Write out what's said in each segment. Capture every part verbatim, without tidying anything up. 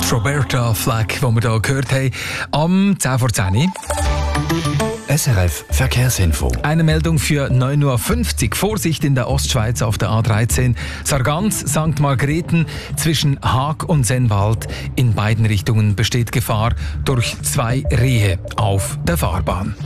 Roberta Flack, die wir hier gehört haben, am zehn vor zehn. S R F Verkehrsinfo. Eine Meldung für neun Uhr fünfzig. Vorsicht in der Ostschweiz auf der A dreizehn. Sargans, Sankt Margrethen zwischen Haag und Sennwald. In beiden Richtungen besteht Gefahr durch zwei Rehe auf der Fahrbahn.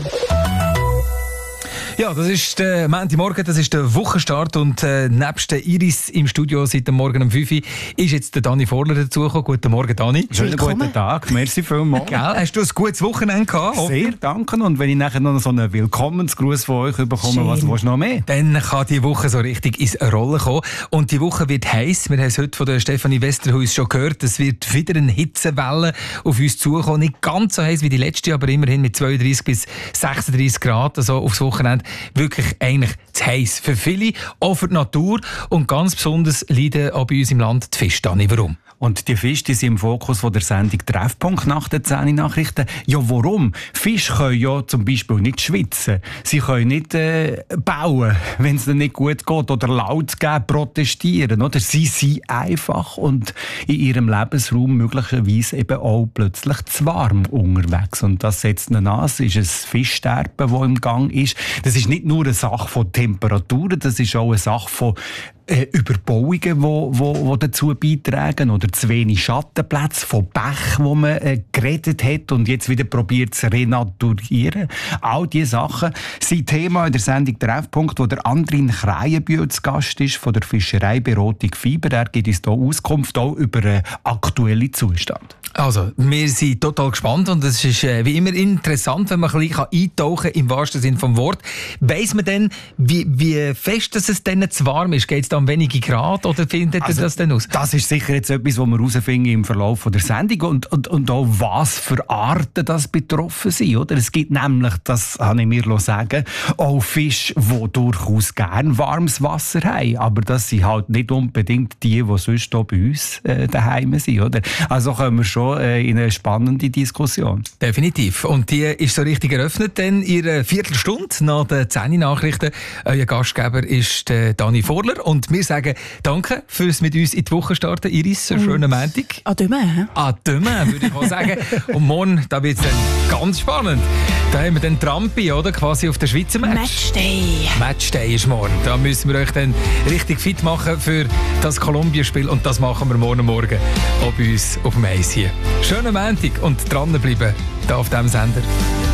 Ja, das ist der Montagmorgen, das ist der Wochenstart und äh, nebst der Iris im Studio seit dem Morgen um fünf Uhr ist jetzt der Dani Vorler dazugekommen. Guten Morgen, Dani. Schönen guten Tag, merci vielmals. Gell? Hast du ein gutes Wochenende gehabt? Sehr, danke. Und wenn ich nachher noch so einen Willkommensgruß von euch bekomme, schön. Was willst du noch mehr? Dann kann die Woche so richtig ins Rollen kommen. Und die Woche wird heiß. Wir haben es heute von der Stefanie Westerhuis schon gehört. Es wird wieder eine Hitzewelle auf uns zukommen. Nicht ganz so heiß wie die letzte, aber immerhin mit zweiunddreißig bis sechsunddreißig Grad also aufs Wochenende. Wirklich eigentlich zu heiß für viele, auch für die Natur. Und ganz besonders leiden auch bei uns im Land die Fische. Dani, warum? Und die Fische die sind im Fokus von der Sendung Treffpunkt nach den zehn Nachrichten. Ja, warum? Fische können ja zum Beispiel nicht schwitzen. Sie können nicht äh, bauen, wenn es ihnen nicht gut geht. Oder laut geben, protestieren. Oder? Sie sind einfach und in ihrem Lebensraum möglicherweise eben auch plötzlich zu warm unterwegs. Und das setzt ihnen an. Es ist ein Fischsterben, das im Gang ist. Das ist nicht nur eine Sache von Temperaturen, das ist auch eine Sache von Äh, Überbauungen, die wo, wo, wo dazu beitragen, oder zu wenig Schattenplätze, von Bächen, wo man äh, geredet hat und jetzt wieder probiert zu renaturieren. All diese Sachen sind Thema in der Sendung Treffpunkt, wo der Andrin Kreienbühl zu Gast ist, von der Fischereiberatung Fiber. Er gibt uns hier Auskunft auch über den aktuellen Zustand. Also, wir sind total gespannt und es ist äh, wie immer interessant, wenn man ein bisschen eintauchen kann, im wahrsten Sinne des Wortes. Weiss man denn, wie, wie fest dass es denn zu warm ist? Geht es da um wenige Grad oder findet also, ihr das denn aus? Das ist sicher jetzt etwas, was wir herausfinden im Verlauf der Sendung und, und, und auch was für Arten das betroffen sind. Oder? Es gibt nämlich, das habe ich mir sagen, auch Fische, die durchaus gern warmes Wasser haben, aber das sind halt nicht unbedingt die, die sonst hier bei uns äh, daheim sind. Oder? Also kommen wir schon äh, in eine spannende Diskussion. Definitiv. Und die ist so richtig eröffnet, denn in einer Viertelstunde nach den zehn Nachrichten. Euer Gastgeber ist der Dani Vorler und wir sagen danke fürs mit uns in die Woche starten. Iris, einen schönen Montag. À demain. À demain, würde ich mal sagen. Und morgen, da wird es dann ganz spannend. Da haben wir den Trampi, oder? Quasi auf der Schweizer Match. Matchday. Matchday ist morgen. Da müssen wir euch dann richtig fit machen für das Kolumbien-Spiel. Und das machen wir morgen Morgen auch bei uns auf dem Eis hier. Schönen Montag und dranbleiben hier auf diesem Sender.